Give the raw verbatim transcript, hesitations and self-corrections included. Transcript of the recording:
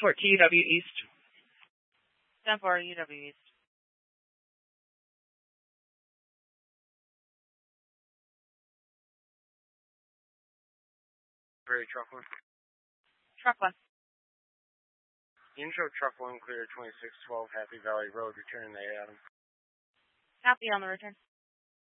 four to U W East. ten four, U W East. Prairie Truck one. Truck one. Intro Truck one, clear twenty-six twelve Happy Valley Road, returning to Adam. Happy on the return.